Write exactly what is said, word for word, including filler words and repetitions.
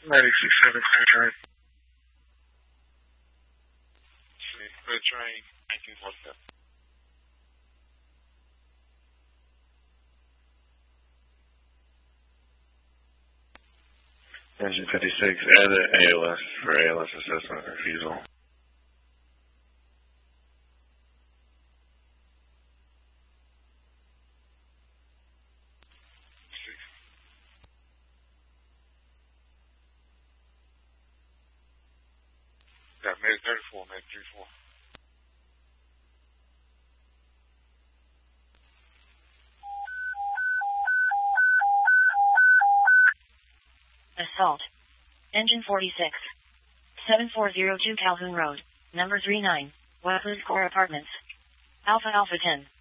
ninety-six seven, clear train. Clear train, nineteen forty-seven. Engine fifty-six, add an A L S for A L S assessment refusal. Got Med thirty-four, Med thirty-four. Assault. Engine forty-six. seven four zero two Calhoun Road, number three nine, Waples Core Apartments. Alpha Alpha ten.